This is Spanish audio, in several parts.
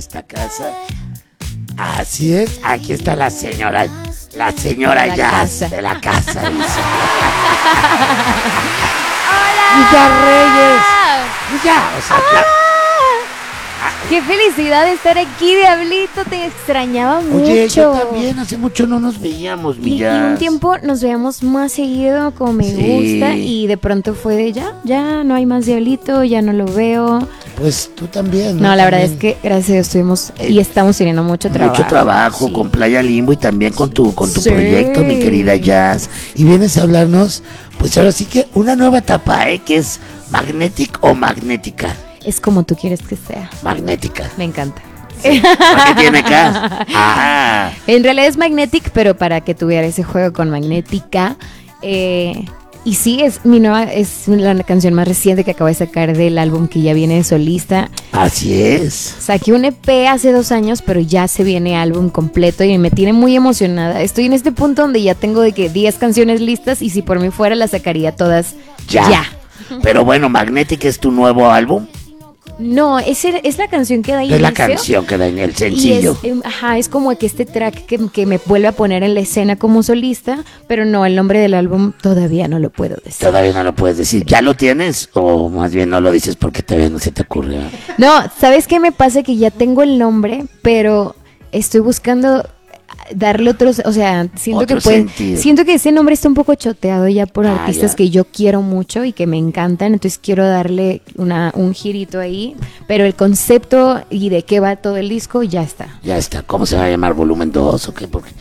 esta casa. Así es, aquí está la señora Jazz casa. de la casa. ¡Hola! Villa Reyes. Ya, o sea, ¡Qué felicidad de estar aquí, Diablito! Te extrañaba mucho. oye, yo también, hace mucho no nos veíamos, Y Villa. un tiempo nos veíamos más seguido, como me Sí. gusta, y de pronto fue de ya no hay más Diablito, ya no lo veo. Pues tú también. No, la verdad es También. que gracias a Dios estuvimos y estamos teniendo mucho trabajo. Mucho trabajo Sí. con Playa Limbo y también con tu Sí. proyecto, mi querida Jazz. Y vienes a hablarnos, pues ahora sí que una nueva etapa, que es Magnetic o Magnética. Es como tú quieres que sea. Magnética. Me encanta. ¿Por qué tiene acá? Ah, En realidad es Magnetic, pero para que tuviera ese juego con Magnética. Y sí, es la canción más reciente que acabo de sacar del álbum que ya viene de solista. así es. Saqué un EP hace 2 años, pero ya se viene álbum completo y me tiene muy emocionada. Estoy en este punto donde ya tengo de que 10 canciones listas y si por mí fuera las sacaría todas ya. Pero bueno, Magnetic es tu nuevo álbum. No, es la canción que da Es la inicio. canción que da en el Y sencillo. es como que este track que me vuelve a poner en la escena como solista, pero no, el nombre del álbum todavía no lo puedo decir. Todavía no lo puedes decir. ¿Ya lo tienes? O más bien no lo dices porque todavía no se te ocurre. No, ¿sabes qué me pasa? Que ya tengo el nombre, pero estoy buscando darle otros, o sea, Otro sentido. siento que ese nombre está un poco choteado ya por Ah, artistas ya. que yo quiero mucho y que me encantan, entonces quiero darle un girito ahí, pero el concepto y de qué va todo el disco ya está. Ya está. ¿Cómo se va a llamar? ¿Volumen 2 o qué? Porque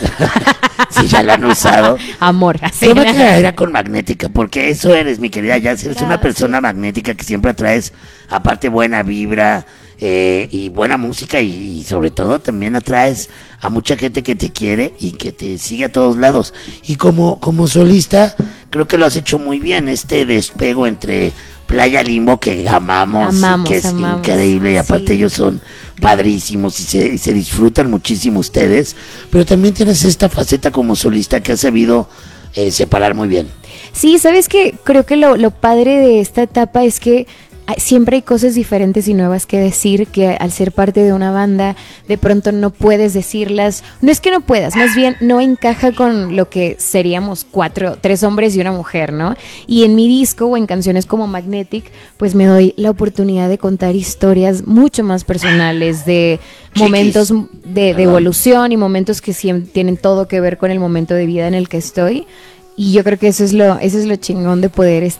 si ya lo han usado. Amor, así. Yo me quedaría con Magnética, porque eso eres, mi querida Jazz. Eres una persona magnética que siempre atraes, aparte, buena vibra y buena música. Y sobre todo también atraes a mucha gente que te quiere y que te sigue a todos lados. Y como solista, creo que lo has hecho muy bien. Este despego entre Playa Limbo, que amamos que es amamos. increíble. Y aparte Sí. ellos son padrísimos y se disfrutan muchísimo ustedes. Pero también tienes esta faceta como solista que has sabido separar muy bien. Sí, sabes que creo que lo padre de esta etapa es que siempre hay cosas diferentes y nuevas que decir, que al ser parte de una banda de pronto no puedes decirlas. No es que no puedas, más bien no encaja con lo que seríamos 3 hombres y una mujer, ¿no? Y en mi disco o en canciones como Magnetic, pues me doy la oportunidad de contar historias mucho más personales, de Chiquis. momentos de evolución y momentos que tienen todo que ver con el momento de vida en el que estoy. Y yo creo que eso es lo chingón de poder